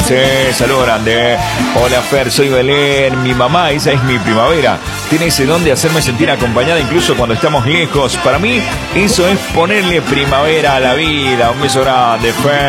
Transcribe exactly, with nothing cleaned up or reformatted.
dice, saludo grande. Hola Fer, soy Belén, mi mamá, esa es mi primavera. Tiene ese don de hacerme sentir acompañada incluso cuando estamos lejos. Para mí, eso es ponerle primavera a la vida. Un beso grande, Fer.